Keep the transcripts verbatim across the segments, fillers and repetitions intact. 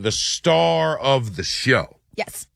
the star of the show. Yes.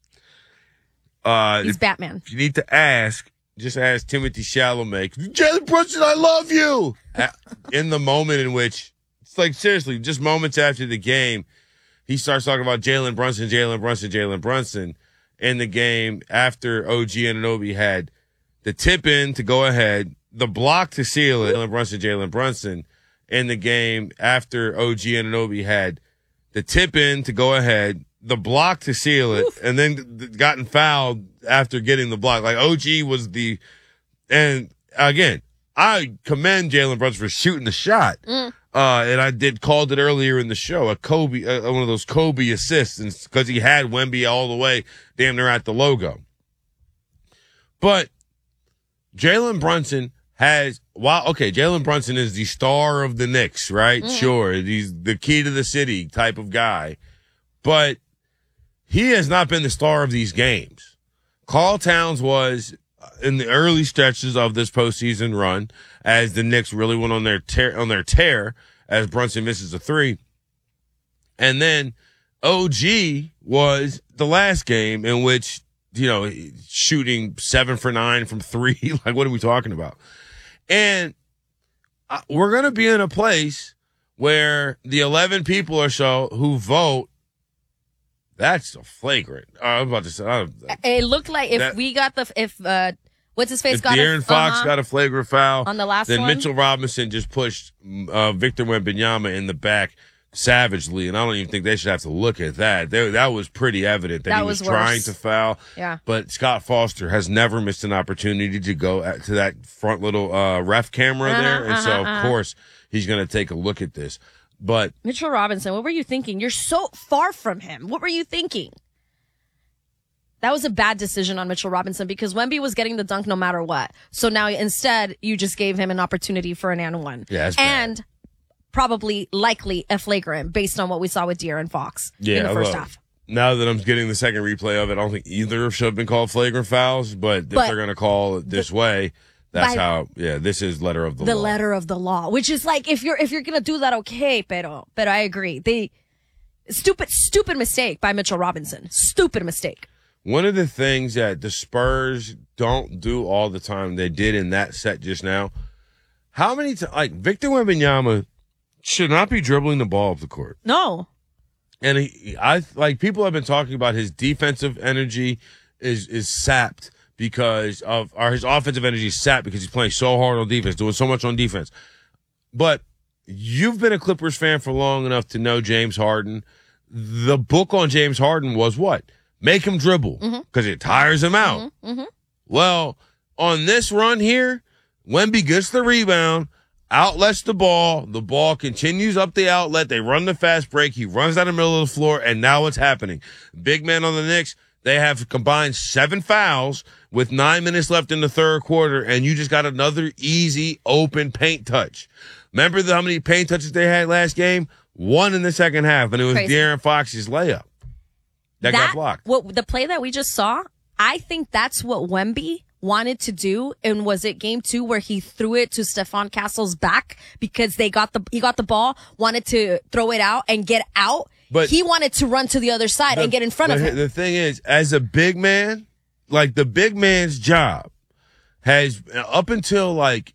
Uh, He's if, Batman. If you need to ask, just ask Timothy Chalamet. Jalen Brunson, I love you. In the moment in which, it's like, seriously, just moments after the game, he starts talking about Jalen Brunson, Jalen Brunson, Jalen Brunson. In the game after O G Anunoby had the tip in to go ahead, the block to seal it, Jalen Brunson, Jalen Brunson. In the game after O G Anunoby had the tip in to go ahead, the block to seal it, Oof. and then gotten fouled after getting the block. Like, O G was the, and again, I commend Jalen Brunson for shooting the shot. Mm. Uh, and I did called it earlier in the show, a Kobe, uh, one of those Kobe assists, because he had Wemby all the way damn near at the logo. But Jalen Brunson has, wow, okay, Jalen Brunson is the star of the Knicks, right? Mm. Sure, he's the key to the city type of guy. But he has not been the star of these games. Karl Towns was in the early stretches of this postseason run, as the Knicks really went on their tear, on their tear, as Brunson misses a three. And then O G was the last game in which, you know, shooting seven for nine from three. Like, what are we talking about? And uh, we're going to be in a place where the eleven people or so who vote, that's a flagrant. Uh, I was about to say. Uh, it looked like if that, we got the, if, uh, what's his face if got De'Aaron a, Fox uh-huh. got a flagrant foul on the last then one, then Mitchell Robinson just pushed uh, Victor Wembanyama in the back savagely, and I don't even think they should have to look at that. They, that was pretty evident that, that he was, was trying to foul. Yeah. But Scott Foster has never missed an opportunity to go at, to that front little uh, ref camera uh-huh, there, and uh-huh, so of uh-huh. course he's going to take a look at this. But Mitchell Robinson, what were you thinking? You're so far from him. What were you thinking? That was a bad decision on Mitchell Robinson because Wemby was getting the dunk no matter what. So now instead, you just gave him an opportunity for an and one. Yeah, that's and bad. Probably, likely, a flagrant based on what we saw with De'Aaron Fox yeah, in the first although, half. Now that I'm getting the second replay of it, I don't think either should have been called flagrant fouls, but if but they're going to call it this the, way, that's by, how, yeah, this is letter of the, the law. The letter of the law, which is like, if you're, if you're going to do that, okay, pero, but I agree. They, stupid, stupid mistake by Mitchell Robinson. Stupid mistake. One of the things that the Spurs don't do all the time, they did in that set just now. How many times, like, Victor Wembanyama should not be dribbling the ball up the court. No. And he, I, like, people have been talking about his defensive energy is, is sapped because of, or his offensive energy is sapped because he's playing so hard on defense, doing so much on defense. But you've been a Clippers fan for long enough to know James Harden. The book on James Harden was what? Make him dribble because mm-hmm. it tires him out. Mm-hmm. Mm-hmm. Well, on this run here, Wemby gets the rebound, outlets the ball. The ball continues up the outlet. They run the fast break. He runs down the middle of the floor, and now what's happening? Big man on the Knicks, they have combined seven fouls with nine minutes left in the third quarter, and you just got another easy, open paint touch. Remember the, how many paint touches they had last game? One in the second half, and it was Crazy. De'Aaron Fox's layup. That, that got blocked. What the play that we just saw, I think that's what Wemby wanted to do. And was it game two where he threw it to Stephon Castle's back because they got the he got the ball, wanted to throw it out and get out. But he wanted to run to the other side the, and get in front of him. The thing is, as a big man, like the big man's job has up until like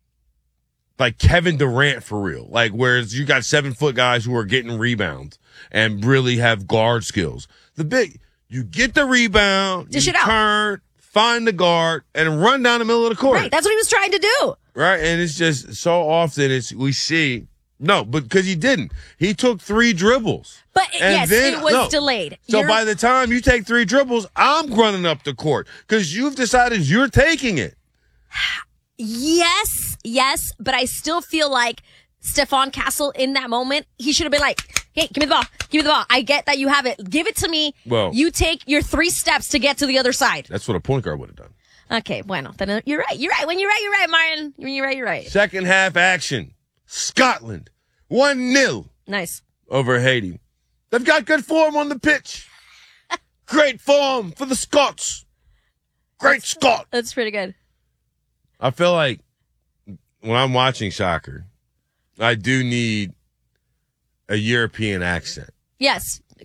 like Kevin Durant for real, like whereas you got seven foot guys who are getting rebounds and really have guard skills. The big, you get the rebound, Dish you it out. turn, find the guard, and run down the middle of the court. Right, that's what he was trying to do. Right, and it's just so often it's we see no, but because he didn't, he took three dribbles. But yes, then, it was no. delayed. So You're, by the time you take three dribbles, I'm running up the court because you've decided you're taking it. Yes, yes, but I still feel like Stephon Castle in that moment, he should have been like, hey, give me the ball. Give me the ball. I get that you have it. Give it to me. Well, you take your three steps to get to the other side. That's what a point guard would have done. Okay, bueno. Then you're right. You're right. When you're right, you're right, Martin. When you're right, you're right. Second half action. Scotland. one nil. Nice. Over Haiti. They've got good form on the pitch. Great form for the Scots. Great that's, Scot. That's pretty good. I feel like when I'm watching soccer, I do need a European accent. Yes.